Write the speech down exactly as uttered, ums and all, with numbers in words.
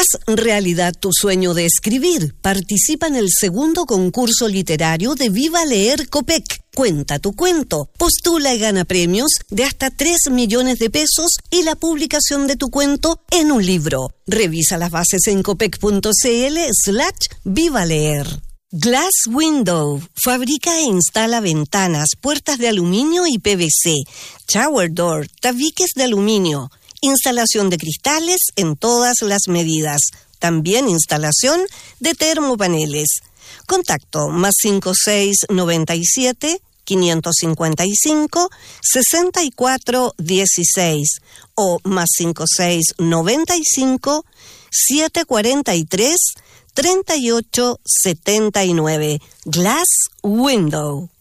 Haz realidad tu sueño de escribir. Participa en el segundo concurso literario de Viva Leer Copec. Cuenta tu cuento, postula y gana premios de hasta tres millones de pesos y la publicación de tu cuento en un libro. Revisa las bases en copec.cl slash Viva Leer. Glass Window fabrica e instala ventanas, puertas de aluminio y P V C, shower door, tabiques de aluminio, instalación de cristales en todas las medidas, también instalación de termopaneles. Contacto más cinco seis nueve siete, cinco cinco cinco, seis cuatro uno seis o más cinco seis nueve cinco, siete cuatro tres, treinta y ocho setenta y nueve. Glass Window.